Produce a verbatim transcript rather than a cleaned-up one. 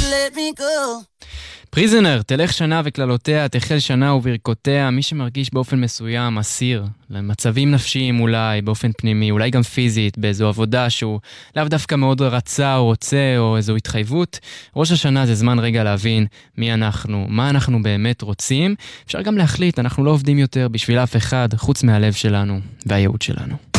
let me go. פריזנר, תלך שנה וכללותיה, תחל שנה וברכותיה, מי שמרגיש באופן מסוים, אסיר, למצבים נפשיים אולי, באופן פנימי, אולי גם פיזית, באיזו עבודה שהוא לאו דווקא מאוד רצה או רוצה, או איזו התחייבות. ראש השנה זה זמן רגע להבין מי אנחנו, מה אנחנו באמת רוצים. אפשר גם להחליט, אנחנו לא עובדים יותר בשביל אף אחד, חוץ מהלב שלנו והייעוד שלנו.